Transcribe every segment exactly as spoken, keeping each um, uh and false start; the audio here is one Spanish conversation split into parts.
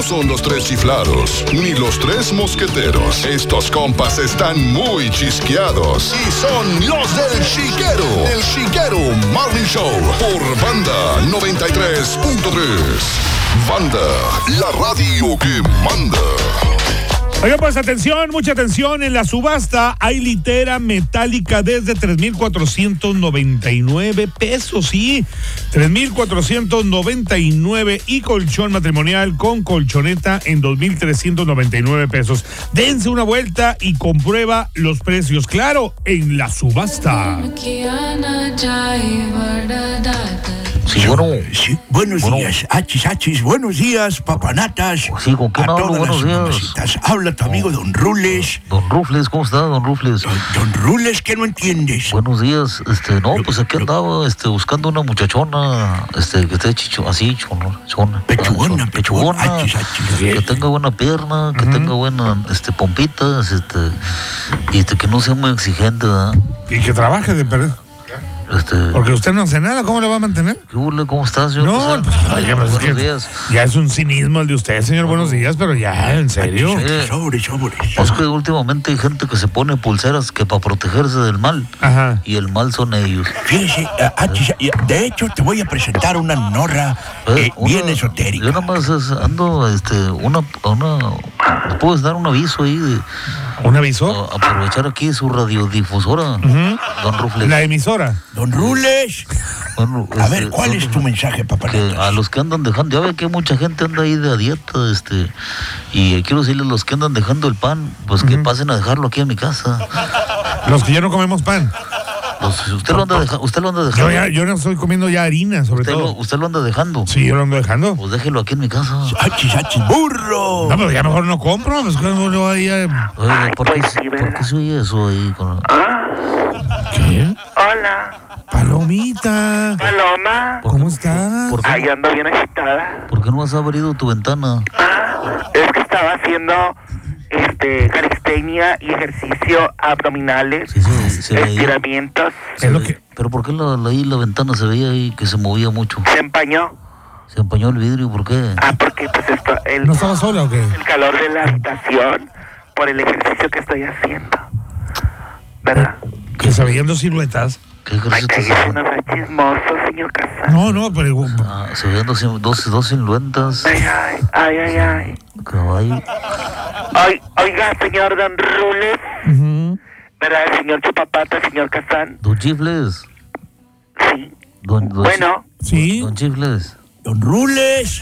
son los tres chiflados, ni los tres mosqueteros. Estos compas están muy chisqueados y son los del Chiquero. El Chiquero Morning Show por Banda noventa y tres punto tres. Banda, la radio que manda. Oigan, pues atención, mucha atención. En la subasta hay litera metálica desde tres mil cuatrocientos noventa y nueve pesos, sí, tres mil cuatrocientos noventa y nueve, y colchón matrimonial con colchoneta en dos mil trescientos noventa y nueve pesos. Dense una vuelta y comprueba los precios, claro, en la subasta. Sí, bueno. Sí, buenos bueno. días, achis, achis, buenos días, papanatas. Sí, ¿con quién a hablo? todas Buenos las días. mamacitas. Habla tu amigo Don Rules. Don Rufles, ¿cómo está, Don Rufles? Don, don Rules, ¿qué no entiendes? Buenos días, este, no, pues aquí andaba, este, buscando una muchachona, este, que esté chicho, así, chona, chona. Pechugona, ah, pechugona, pechugona, achis, achis. que tenga buena pierna, que Ujú. tenga buena, este, pompitas, este, y este, que no sea muy exigente, ¿verdad? Y que trabaje de perder. Este, Porque usted no hace nada, ¿cómo lo va a mantener? ¿qué huele? ¿Cómo estás, señor? No, Pues, pues, oye, pues, es buenos que días. ya es un cinismo el de usted, señor. Buenos días, pero ya, en serio. Achis, Eh. achis, sobres, sobres. Es que últimamente hay gente que se pone pulseras que para protegerse del mal, Ajá. y el mal son ellos. Fíjese, eh, achis, eh, de hecho, te voy a presentar una norra Eh, eh, una- bien esotérica. Yo nada más es- ando, este, una, una, ¿me puedes dar un aviso ahí de ¿Un aviso? a- aprovechar aquí su radiodifusora, Ujú. Don Rufles? La emisora. Don Rules, Bueno, a este, ver, ¿cuál don es tu Rufles, mensaje, que papanatas? a los que andan dejando, ya ve que mucha gente anda ahí de a dieta, este, y quiero decirles, los que andan dejando el pan, pues que pasen a dejarlo aquí a mi casa. Los que ya no comemos pan. Los- usted lo anda deja- usted lo anda Yo, dejando. ya, yo no estoy comiendo ya harina, sobre usted, lo, todo. usted lo anda dejando. Sí, yo lo ando dejando. Pues déjelo aquí en mi casa. Achis, achis, burro. No, pero ya mejor no compro. Pues cómo lo voy a... Oiga, ¿por qué, pues sí, ¿por ¿verdad? qué se oye eso ahí? Con... ¿Qué? Hola, Palomita. Paloma. ¿Por ¿Cómo qué- estás? ¿Por qué, Ahí ando bien agitada. por qué no has abrido tu ventana? Ah, es que estaba haciendo este calistenia y ejercicio abdominales, Sí, se, se veía. estiramientos. se Es lo ve- que- Pero ¿por qué la, la, ahí la ventana se veía ahí que se movía mucho? Se empañó. Se empañó el vidrio, ¿por qué? Ah, porque pues esto, el, ¿No estaba sola o qué? el calor de la habitación por el ejercicio que estoy haciendo. ¿Verdad? Que se veían dos siluetas. ¿Qué Ay, ejercicio que estás es un haciendo? hombre chismoso, señor Casado. No, no, pero... Ah, se veían dos, dos, dos siluetas. Ay, ay, ay, ay, ay. Caballo. Ay, oiga, señor Don Rules, Ujú. ¿verdad? El señor Chupapata, señor Casán. Don Chifles. Sí. Don, don, Bueno, Sí. Don Chifles. Don Rules.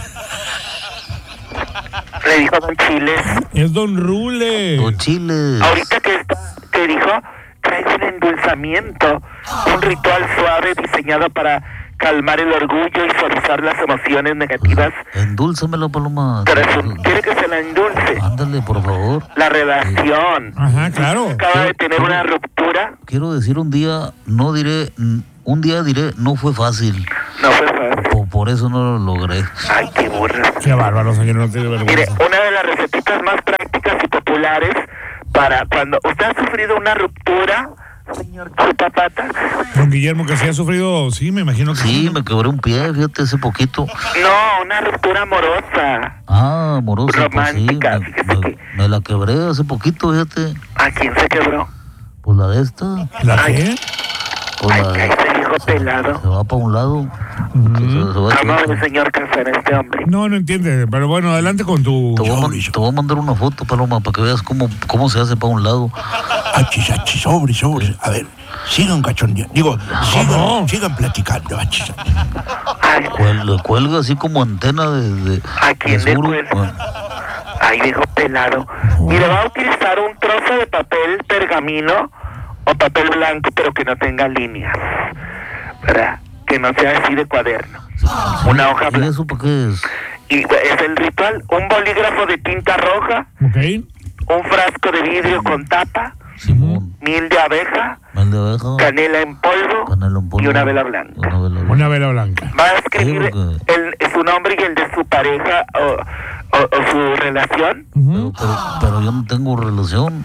le dijo Don Chiles. Es Don Rule. Don Chiles. Ahorita que, está- que dijo, trae un endulzamiento, un ritual suave diseñado para calmar el orgullo y suavizar las emociones negativas. Endúlzamela, Paloma. Pero eso, quiere que se la endulce. Ándale, por favor. La relación. Ajá, claro. Acaba de tener una ruptura. Quiero decir un día, no diré, un día diré, no fue fácil. No fue fácil. Por, por eso no lo logré. Ay, qué burro. Qué bárbaro, señor, no tiene Mire, vergüenza. una de las recetitas más prácticas y populares para cuando usted ha sufrido una ruptura, señor Chupapata. Don Guillermo, que sí ha sufrido, sí, me imagino que Sí, sí. me quebré un pie, fíjate, hace poquito. No, una ruptura amorosa. Ah, amorosa, pues sí. Romántica, Me, fíjese me- que- me la quebré hace poquito, fíjate. ¿A quién se quebró? Pues la de esta. ¿La Ay. qué? Pues Ay, la ay, de... ese viejo Se pelado. va para un lado. Ujú. Se- se va a Amable chueco. señor Casar, este hombre. No, no entiende, pero bueno, adelante con tu... Te voy, a man- Sobres. te voy a mandar una foto, Paloma, para que veas cómo, cómo se hace para un lado. Achis, achis, sobres, sobres. A ver, sigan cachondeando. Digo, sigan, no? sigan platicando, achis, achis. Ay, Cuel- le cuelga así como antena de... de ¿A quién de le sur. cuelga? Bueno, ay, viejo pelado. Mire, va a utilizar un trozo de papel pergamino o papel blanco, pero que no tenga líneas. ¿Verdad? Que no sea así de cuaderno. Una hoja ¿Y blanca. eso para qué es? Y es el ritual, un bolígrafo de tinta roja, ¿Ok? un frasco de vidrio con tapa, Simón. miel de abeja, Mel de abeja. canela en polvo, Canela en polvo. y una vela blanca. Una vela blanca. Una vela blanca. Va a escribir Sí, porque- el, su nombre y el de su pareja o, o- o su relación. Pero, Ujú. pero, pero yo no tengo relación. Pues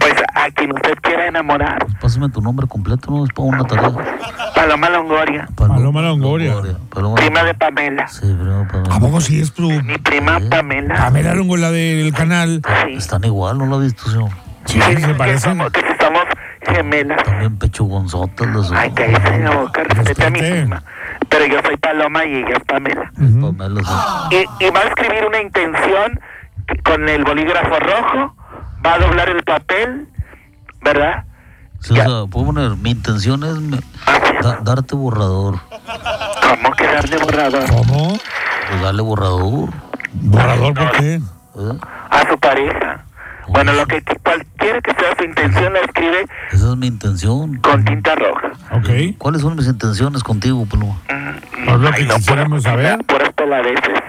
a quien usted quiera enamorar. Pues pásame tu nombre completo, no es para una tarea. Paloma Longoria, Paloma Longoria. Paloma prima de Pamela. Sí, prima Pamela. ¿A poco sí es tu Mi prima Sí. Pamela. Pamela Longo, la del canal? Sí. Están igual, ¿no la has visto, señor? Sí, Sí, se que parecen. somos, que somos gemelas. También pechugonzotas las Ay, cállese en la boca, respete a mi Respete. prima. Pero yo soy Paloma y ella es Pamela. Ujú. Pamela, sí. Y, y va a escribir una intención con el bolígrafo rojo, va a doblar el papel, ¿verdad? Sí, o sea, puedo poner, mi intención es me- da- darte borrador. ¿Cómo que darle borrador? ¿Cómo? Pues dale borrador. ¿Borrador por qué? ¿eh? A su pareja. Bueno, lo que cualquiera que sea su intención la escribe Esa es mi intención. con tinta roja. Ok. ¿Cuáles son mis intenciones contigo, Paloma? Mm, Pues lo que ay, no, quisiéramos puras- saber. Puras peladeces.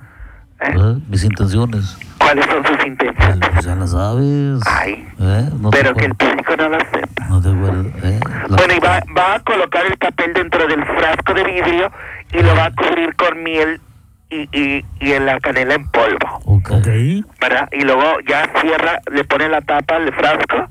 ¿Eh? ¿Eh? Mis intenciones. ¿Cuáles son sus Pues, intenciones? pues ya las sabes. Ay, ¿Eh? No pero te que el acuerdas. público no lo sepa. No te acuerdas. ¿Eh? La- Bueno, y va, va a colocar el papel dentro del frasco de vidrio y lo va a cubrir con miel y, y, y en la canela en polvo, Ok. Ok. ¿verdad? Y luego ya cierra, le pone la tapa al frasco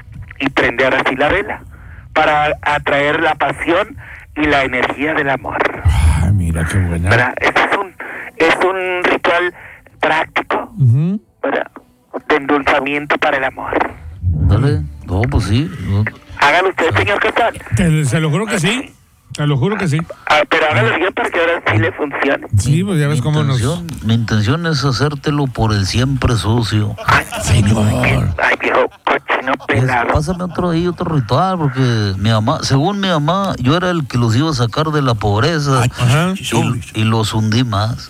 y prende ahora sí la vela para atraer la pasión y la energía del amor, Ah, mira qué buena. ¿verdad? Este es un, es un ritual práctico, Ujú. ¿verdad? De endulzamiento para el amor. Dale. No, pues sí. No. Hágalo usted, señor Casal. Te, se lo juro que sí. Te lo juro que sí. Ah, pero hágalo bien para que ahora sí le funcione. Sí, pues ya ves Mi cómo nos. intención, mi intención es hacértelo por el siempre sucio. Ay, Señor. ay, viejo cochino Es- pelado. pásame otro ahí, otro ritual, porque mi mamá, según mi mamá, yo era el que los iba a sacar de la pobreza Ajá. y, y los hundí más.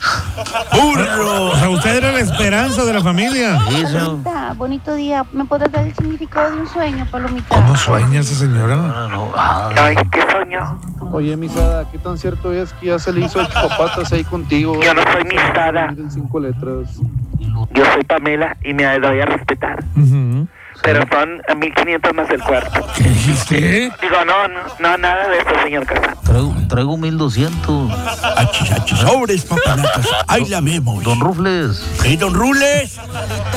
¡Burro! O sea, usted era la esperanza de la familia. Sí, señor. Palomita, bonito día. ¿Me puedes dar el significado de un sueño, Palomita? ¿Cómo sueña esa señora? No, no, ah, Ay, ¿qué soñó? Oye, Misada, ¿qué tan cierto es que ya se le hizo chupapatas ahí contigo? Yo no soy Misada. En cinco letras. Yo soy Pamela y me doy a respetar. Ujú. Pero son mil quinientos más el cuarto. ¿Qué dijiste? Digo, no, no, no, nada de eso, señor Casal. traigo, traigo mil doscientos. Achis, achis, sobres, papanatas. Ahí la vemos. Don Rufles. ¿Eh, don Rules?